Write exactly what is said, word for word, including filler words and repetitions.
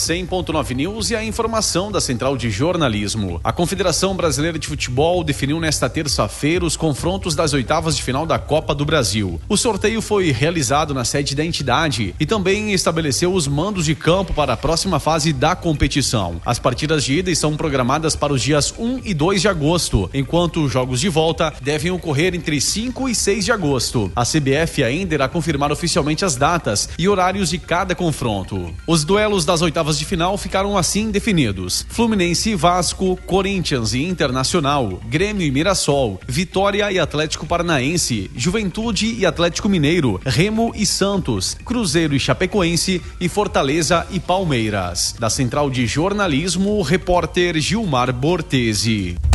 cem ponto nove News e a informação da Central de Jornalismo. A Confederação Brasileira de Futebol definiu nesta terça-feira os confrontos das oitavas de final da Copa do Brasil. O sorteio foi realizado na sede da entidade e também estabeleceu os mandos de campo para a próxima fase da competição. As partidas de ida estão programadas para os dias um e dois de agosto, enquanto os jogos de volta devem ocorrer entre cinco e seis de agosto. A C B F ainda irá confirmar oficialmente as datas e horários de cada confronto. Os duelos das oitavas de final ficaram assim definidos: Fluminense e Vasco, Corinthians e Internacional, Grêmio e Mirassol, Vitória e Atlético Paranaense, Juventude e Atlético Mineiro, Remo e Santos, Cruzeiro e Chapecoense e Fortaleza e Palmeiras. Da Central de Jornalismo, o repórter Gilmar Bortesi.